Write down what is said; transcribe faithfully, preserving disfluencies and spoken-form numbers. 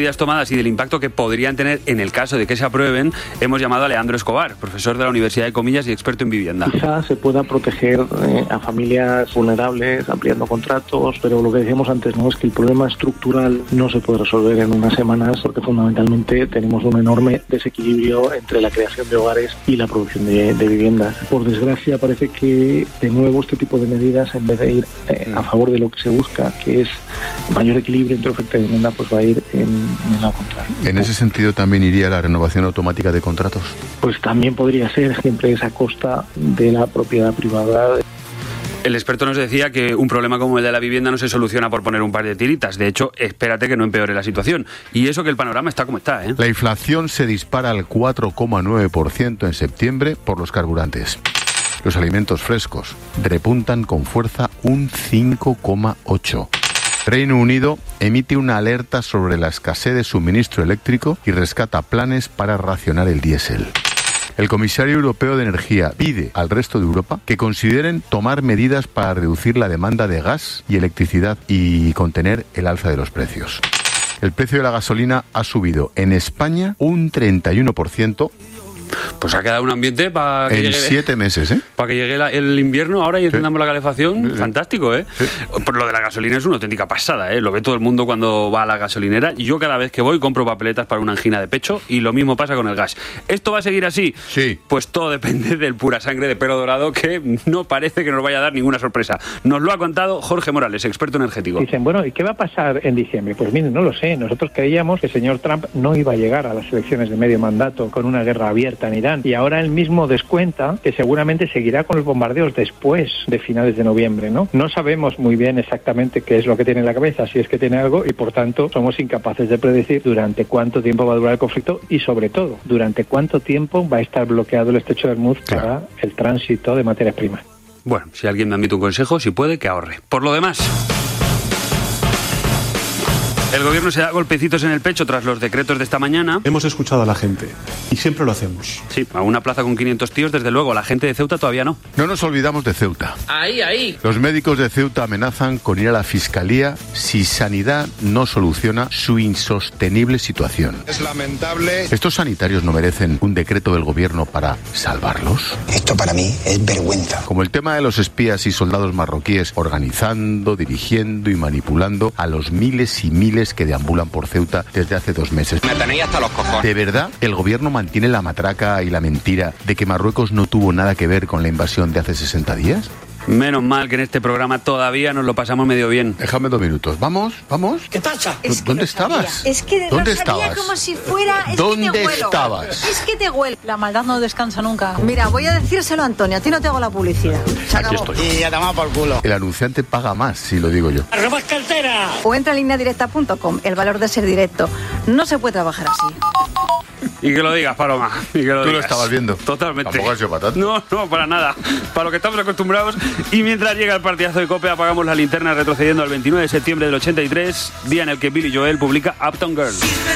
medidas tomadas y del impacto que podrían tener en el caso de que se aprueben, hemos llamado a Leandro Escobar, profesor de la Universidad de Comillas y experto en vivienda. Quizás se pueda proteger eh, a familias vulnerables ampliando contratos, pero lo que decíamos antes, no es que el problema estructural no se puede resolver en unas semanas, porque fundamentalmente tenemos un enorme desequilibrio entre la creación de hogares y la producción de, de viviendas. Por desgracia, parece que de nuevo este tipo de medidas, en vez de ir eh, a favor de lo que se busca, que es mayor equilibrio entre oferta y demanda, pues va a ir en, en la contraria. ¿En ese sentido también iría la renovación automática de contratos? Pues también podría ser, siempre es a costa de la propiedad privada. El experto nos decía que un problema como el de la vivienda no se soluciona por poner un par de tiritas. De hecho, espérate que no empeore la situación. Y eso que el panorama está como está, ¿eh? La inflación se dispara al cuatro coma nueve por ciento en septiembre por los carburantes. Los alimentos frescos repuntan con fuerza un cinco coma ocho por ciento. Reino Unido emite una alerta sobre la escasez de suministro eléctrico y rescata planes para racionar el diésel. El comisario europeo de energía pide al resto de Europa que consideren tomar medidas para reducir la demanda de gas y electricidad y contener el alza de los precios. El precio de la gasolina ha subido en España un treinta y uno por ciento. Pues ha quedado un ambiente para que en llegue, siete meses, ¿eh? Para que llegue la, el invierno ahora y encendamos sí. la calefacción, sí. fantástico, ¿eh? Sí. Pero lo de la gasolina es una auténtica pasada, ¿eh? Lo ve todo el mundo cuando va a la gasolinera. Y yo cada vez que voy compro papeletas para una angina de pecho y lo mismo pasa con el gas. ¿Esto va a seguir así? Sí. Pues todo depende del pura sangre de pelo dorado, que no parece que nos vaya a dar ninguna sorpresa. Nos lo ha contado Jorge Morales, experto energético. Dicen, bueno, ¿y qué va a pasar en diciembre? Pues miren, no lo sé. Nosotros creíamos que el señor Trump no iba a llegar a las elecciones de medio mandato con una guerra abierta en Irán. Y ahora él mismo descuenta que seguramente seguirá con los bombardeos después de finales de noviembre, ¿no? No sabemos muy bien exactamente qué es lo que tiene en la cabeza, si es que tiene algo, y por tanto somos incapaces de predecir durante cuánto tiempo va a durar el conflicto y, sobre todo, durante cuánto tiempo va a estar bloqueado el estrecho de Hormuz claro. para el tránsito de materias primas. Bueno, si alguien me admite un consejo, si puede, que ahorre. Por lo demás, el gobierno se da golpecitos en el pecho tras los decretos de esta mañana. Hemos escuchado a la gente y siempre lo hacemos. Sí, a una plaza con quinientos tíos, desde luego. La gente de Ceuta todavía no. No nos olvidamos de Ceuta. Ahí, ahí. Los médicos de Ceuta amenazan con ir a la Fiscalía si Sanidad no soluciona su insostenible situación. Es lamentable. ¿Estos sanitarios no merecen un decreto del gobierno para salvarlos? Esto para mí es vergüenza. Como el tema de los espías y soldados marroquíes organizando, dirigiendo y manipulando a los miles y miles que deambulan por Ceuta desde hace dos meses. Me tenéis hasta los cojones. ¿De verdad el gobierno mantiene la matraca y la mentira de que Marruecos no tuvo nada que ver con la invasión de hace sesenta días? Menos mal que en este programa todavía nos lo pasamos medio bien. Déjame dos minutos. ¿Vamos? ¿Vamos? ¿Qué pasa? Es que ¿Dónde estabas? Sabía. Es que ¿Dónde lo sabía estabas? como si fuera... Es ¿Dónde que te estabas? Es que te huele. La maldad no descansa nunca. Mira, voy a decírselo a Antonio. A ti no te hago la publicidad. Se Aquí acabó. estoy. Y a tomar por culo. El anunciante paga más, si lo digo yo. ¡Robas cartera! O entra en línea directa punto com. El valor de ser directo. No se puede trabajar así. Y que lo digas, Paloma. Y que lo Tú digas. lo estabas viendo. Totalmente. Tampoco has sido para tanto. No, no, para nada. Para lo que estamos acostumbrados. Y mientras llega el partidazo de COPE, apagamos la linterna retrocediendo al veintinueve de septiembre del ochenta y tres, día en el que Billy Joel publica Uptown Girl.